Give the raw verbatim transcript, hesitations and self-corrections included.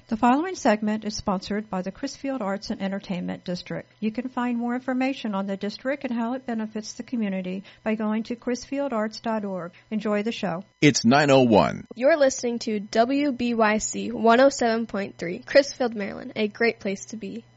The following segment is sponsored by the Crisfield Arts and Entertainment District. You can find more information on the district and how it benefits the community by going to crisfield arts dot org. Enjoy the show. It's nine oh one. You're listening to W B Y C one oh seven point three, Crisfield, Maryland, a great place to be.